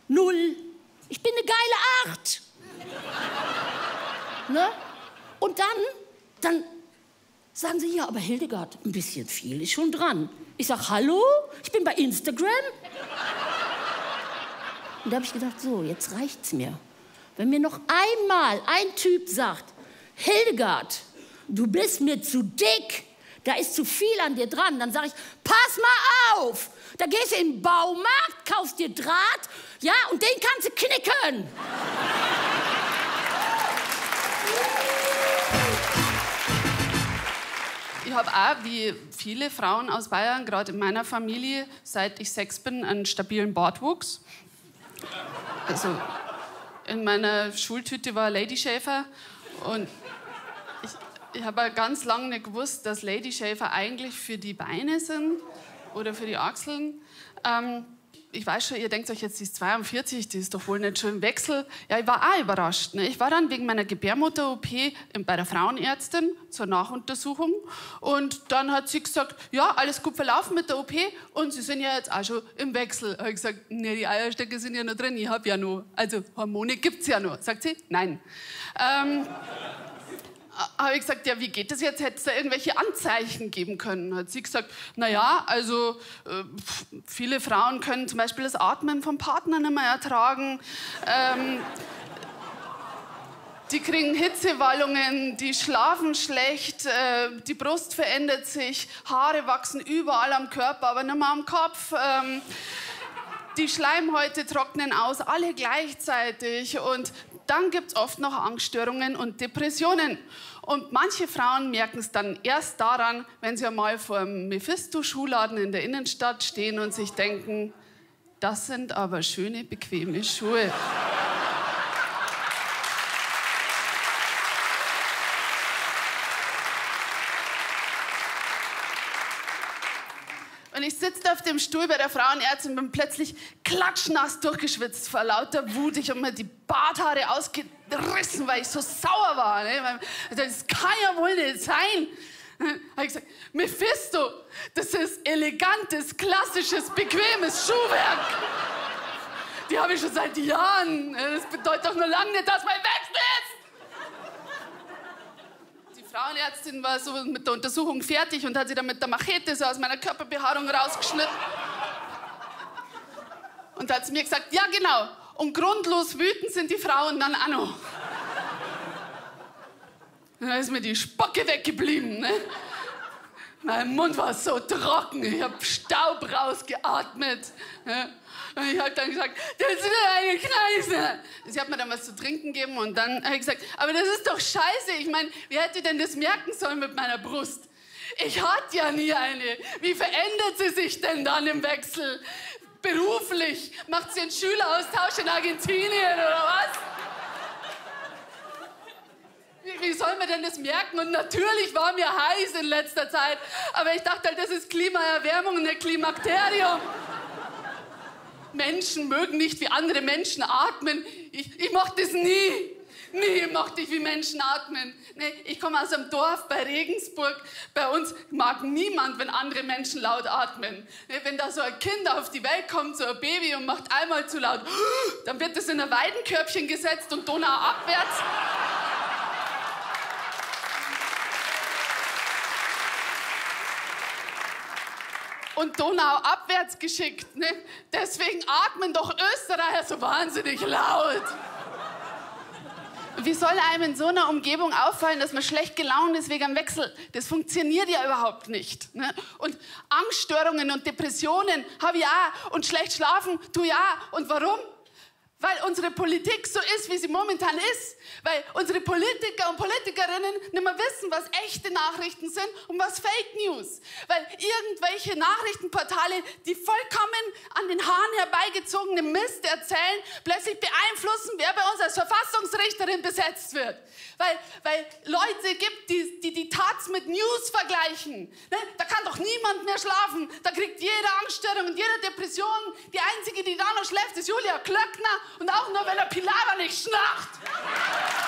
0. Ich bin eine geile 8. Ne? Und dann sagen sie, ja, aber Hildegard, ein bisschen viel ist schon dran. Ich sag, hallo, ich bin bei Instagram. Und da habe ich gedacht, so, jetzt reicht's mir. Wenn mir noch einmal ein Typ sagt, Hildegard, du bist mir zu dick, da ist zu viel an dir dran, dann sage ich, pass mal auf, da gehst du in den Baumarkt, kaufst dir Draht, ja, und den kannst du knicken. Ich habe auch, wie viele Frauen aus Bayern, gerade in meiner Familie, seit ich 6 bin, einen stabilen Bartwuchs. Also in meiner Schultüte war Ladyschäfer und ich habe ganz lange nicht gewusst, dass Ladyschäfer eigentlich für die Beine sind oder für die Achseln. Ich weiß schon, ihr denkt euch jetzt, die ist 42, die ist doch wohl nicht schon im Wechsel. Ja, ich war auch überrascht. Ne? Ich war dann wegen meiner Gebärmutter-OP bei der Frauenärztin zur Nachuntersuchung. Und dann hat sie gesagt, ja, alles gut verlaufen mit der OP und Sie sind ja jetzt auch schon im Wechsel. Da habe ich gesagt, nee, die Eierstöcke sind ja noch drin, ich habe ja noch. Also Hormone gibt's ja noch. Sagt sie, nein. Habe ich gesagt, ja, wie geht das jetzt? Hätte es da irgendwelche Anzeichen geben können? Hat sie gesagt, naja, also viele Frauen können zum Beispiel das Atmen vom Partner nicht mehr ertragen. Die kriegen Hitzewallungen, die schlafen schlecht, die Brust verändert sich, Haare wachsen überall am Körper, aber nicht mehr am Kopf. Die Schleimhäute trocknen aus, alle gleichzeitig. Und dann gibt es oft noch Angststörungen und Depressionen. Und manche Frauen merken es dann erst daran, wenn sie einmal vor dem Mephisto-Schuhladen in der Innenstadt stehen und sich denken, das sind aber schöne, bequeme Schuhe. Und ich sitze auf dem Stuhl bei der Frauenärztin und bin plötzlich klatschnass durchgeschwitzt vor lauter Wut. Ich habe mir die Barthaare ausgerissen, weil ich so sauer war. Ne? Das kann ja wohl nicht sein. Dann habe ich gesagt, Mephisto, das ist elegantes, klassisches, bequemes Schuhwerk. Die habe ich schon seit Jahren. Das bedeutet doch nur lange nicht, dass mein Wechsel ist. Die Frauenärztin war so mit der Untersuchung fertig und hat sie dann mit der Machete so aus meiner Körperbehaarung rausgeschnitten. Und da hat sie mir gesagt, ja genau, und grundlos wütend sind die Frauen dann auch noch. Und dann ist mir die Spucke weggeblieben. Ne? Mein Mund war so trocken, ich habe Staub rausgeatmet. Ne? Und ich habe dann gesagt, das ist eine Kreise. Sie hat mir dann was zu trinken gegeben und dann habe ich gesagt, aber das ist doch scheiße. Ich meine, wer hätte denn das merken sollen mit meiner Brust? Ich hatte ja nie eine. Wie verändert sie sich denn dann im Wechsel? Beruflich? Macht sie einen Schüleraustausch in Argentinien oder was? Wie soll man denn das merken? Und natürlich war mir heiß in letzter Zeit. Aber ich dachte halt, das ist Klimaerwärmung und nicht Klimakterium. Menschen mögen nicht wie andere Menschen atmen. Ich mochte das nie. Nie mochte ich, wie Menschen atmen. Nee, ich komme aus einem Dorf bei Regensburg. Bei uns mag niemand, wenn andere Menschen laut atmen. Nee, wenn da so ein Kind auf die Welt kommt, so ein Baby, und macht einmal zu laut, dann wird es in ein Weidenkörbchen gesetzt und donauabwärts. Und donauabwärts geschickt. Ne? Deswegen atmen doch Österreicher so wahnsinnig laut. Wie soll einem in so einer Umgebung auffallen, dass man schlecht gelaunt ist wegen dem Wechsel? Das funktioniert ja überhaupt nicht. Ne? Und Angststörungen und Depressionen habe ich auch. Und schlecht schlafen tue ich auch. Und warum? Weil unsere Politik so ist, wie sie momentan ist. Weil unsere Politiker und Politikerinnen nicht mehr wissen, was echte Nachrichten sind und was Fake News. Weil irgendwelche Nachrichtenportale, die vollkommen an den Haaren herbeigezogene Mist erzählen, plötzlich beeinflussen, wer bei uns als Verfassungsrichterin besetzt wird. Weil Leute gibt, die Taz mit News vergleichen. Ne? Da kann doch niemand mehr schlafen. Da kriegt jeder Angststörung und jeder Depression. Die einzige, die da noch schläft, ist Julia Klöckner. Und auch nur, wenn der Pilawa nicht schnarcht.